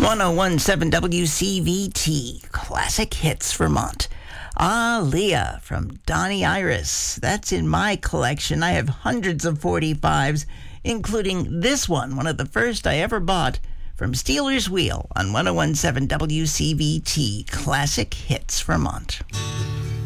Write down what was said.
1017 WCVT, Classic Hits Vermont. Leah from Donnie Iris. That's in my collection. I have hundreds of 45s, including this one of the first I ever bought from Steeler's Wheel on 1017 WCVT, Classic Hits Vermont.